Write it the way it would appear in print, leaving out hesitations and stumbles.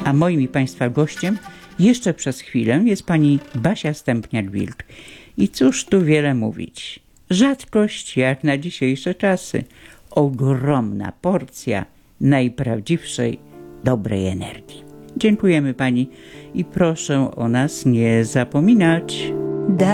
A moim i Państwa gościem jeszcze przez chwilę jest pani Basia Stępniak-Wilk. I cóż tu wiele mówić. Rzadkość jak na dzisiejsze czasy. Ogromna porcja najprawdziwszej, dobrej energii. Dziękujemy pani i proszę o nas nie zapominać.